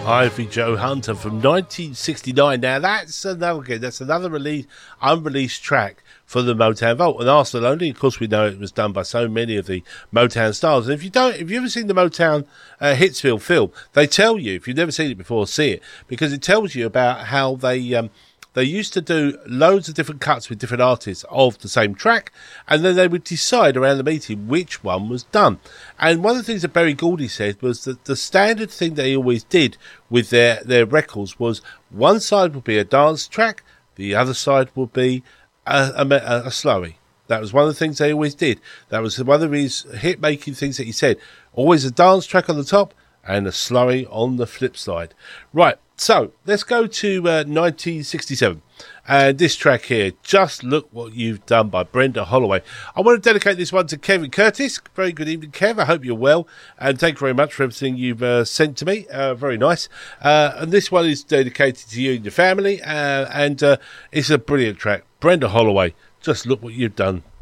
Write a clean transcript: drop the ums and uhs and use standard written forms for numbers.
Ivy Joe Hunter from 1969. Now that's another unreleased track for the Motown Vault, and Arsenal only. Of course, we know it was done by so many of the Motown stars. And if you've ever seen the Motown Hitsville film, they tell you, if you've never seen it before, see it, because it tells you about how they used to do loads of different cuts with different artists of the same track, and then they would decide around the meeting which one was done. And one of the things that Berry Gordy said was that the standard thing they always did with their records was one side would be a dance track, the other side would be a slowie. That was one of the things they always did. That was one of his hit-making things that he said. Always a dance track on the top and a slowie on the flip side. Right, so let's go to 1967. And this track here, Just Look What You've Done by Brenda Holloway. I want to dedicate this one to Kevin Curtis. Very good evening, Kev. I hope you're well. And thank you very much for everything you've sent to me. Very nice. And this one is dedicated to you and your family. And it's a brilliant track. Brenda Holloway, Just Look What You've Done.